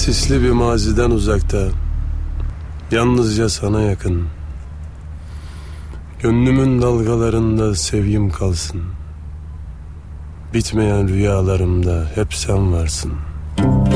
Sisli bir maziden uzakta, yalnızca sana yakın. Gönlümün dalgalarında sevgim kalsın. Bitmeyen rüyalarımda hep sen varsın.